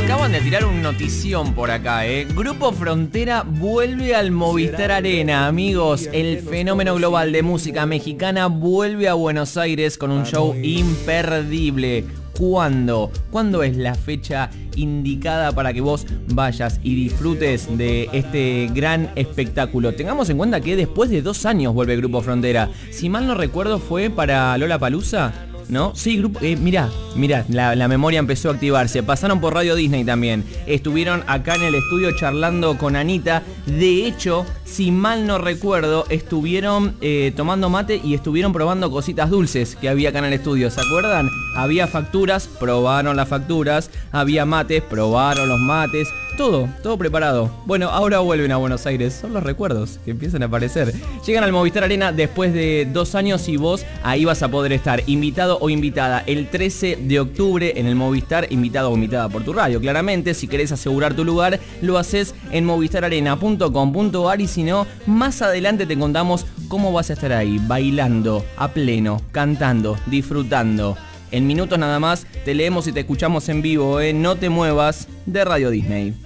acaban de tirar una notición por acá, Grupo Frontera vuelve al Movistar Arena, amigos. El fenómeno global de música mexicana vuelve a Buenos Aires con un show imperdible. ¿Cuándo? ¿Cuándo es la fecha indicada para que vos vayas y disfrutes de este gran espectáculo? Tengamos en cuenta que después de 2 años vuelve Grupo Frontera. Si mal no recuerdo fue para Lollapalooza, ¿no? Sí, mirá, la memoria empezó a activarse. Pasaron por Radio Disney también. Estuvieron acá en el estudio charlando con Anita. De hecho, si mal no recuerdo, estuvieron tomando mate y estuvieron probando cositas dulces que había acá en el estudio. ¿Se acuerdan? Había facturas, probaron las facturas. Había mates, probaron los mates. Todo preparado. Bueno, ahora vuelven a Buenos Aires. Son los recuerdos que empiezan a aparecer. Llegan al Movistar Arena después de 2 años y vos ahí vas a poder estar invitado o invitada el 13 de octubre en el Movistar. Invitado o invitada por tu radio, claramente. Si querés asegurar tu lugar, lo haces en movistararena.com.ar. Y si no, más adelante te contamos cómo vas a estar ahí, bailando a pleno, cantando, disfrutando. En minutos nada más te leemos y te escuchamos en vivo, No te muevas, de Radio Disney.